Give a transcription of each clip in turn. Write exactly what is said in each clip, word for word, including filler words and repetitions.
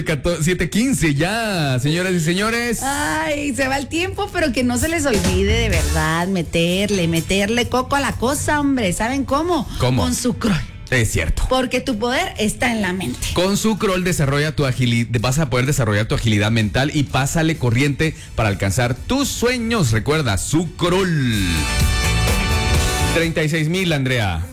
siete quince ya, señoras y señores. Ay, se va el tiempo, pero que no se les olvide de verdad meterle, meterle coco a la cosa, hombre. ¿Saben cómo? ¿Cómo? Con Sucrol. Es cierto. Porque tu poder está en la mente. Con Sucrol desarrolla tu agilidad, vas a poder desarrollar tu agilidad mental y pásale corriente para alcanzar tus sueños. Recuerda, Sucrol. treinta y seis mil, Andrea.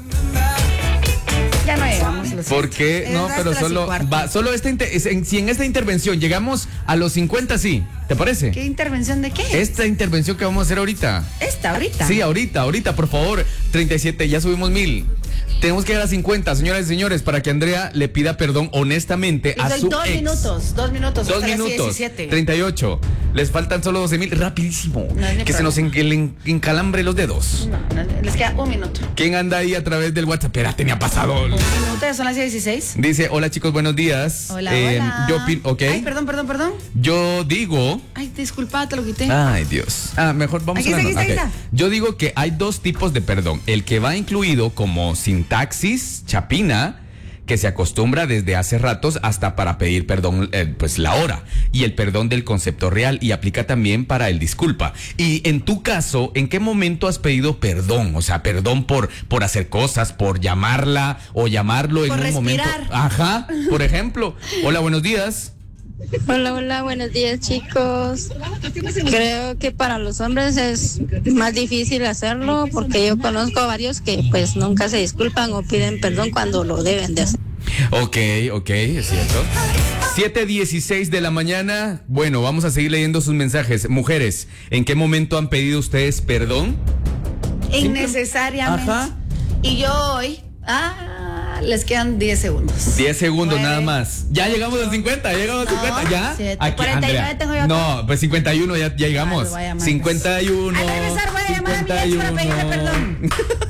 Ya no llegamos. Los ¿Por qué? No, pero solo va, solo esta inter, en, si en esta intervención llegamos a los cincuenta, sí. ¿Te parece? ¿Qué intervención de qué? Esta intervención que vamos a hacer ahorita. ¿Esta ahorita? Sí, ahorita, ahorita, por favor. treinta y siete, ya subimos mil. Tenemos que llegar a cincuenta, señoras y señores, para que Andrea le pida perdón honestamente y a doy su dos ex. minutos, dos minutos. Dos minutos. diecisiete. treinta y ocho. Les faltan solo doce mil. Rapidísimo. No, que problema. Se nos en, en, encalambre los dedos. No, no, les queda un minuto. ¿Quién anda ahí a través del WhatsApp? Espera, tenía pasado. Un minuto, ya son las dieciséis. Dice, hola chicos, buenos días. Hola, eh, hola. Yo opino, ok. Ay, perdón, perdón, perdón. Yo digo. Ay, disculpa, te lo quité. Ay, Dios. Ah, mejor vamos aquí a está, aquí está, okay. Yo digo que hay dos tipos de perdón. El que va incluido como sintaxis, chapina, que se acostumbra desde hace ratos hasta para pedir perdón, eh, pues la hora, y el perdón del concepto real, y aplica también para el disculpa. Y en tu caso, ¿en qué momento has pedido perdón? O sea, perdón por, por hacer cosas, por llamarla o llamarlo en por un respirar. momento. Ajá, por ejemplo. Hola, buenos días. Hola, hola, buenos días chicos. Creo que para los hombres es más difícil hacerlo porque yo conozco a varios que pues nunca se disculpan o piden perdón cuando lo deben de hacer. Ok, ok, es cierto. siete dieciséis de la mañana. Bueno, vamos a seguir leyendo sus mensajes. Mujeres, ¿en qué momento han pedido ustedes perdón? Innecesariamente. Ajá. Y yo hoy, ah, les quedan diez segundos. diez segundos nueve, nada más. Ya llegamos a cincuenta, ya llegamos a no, cincuenta, ya. siete, Aquí, cuarenta y nueve Andrea. tengo yo acá. No, pues cincuenta y uno ya, ya llegamos. Ah, cincuenta y uno. Al regresar voy a llamar a mi ex para pedirle perdón.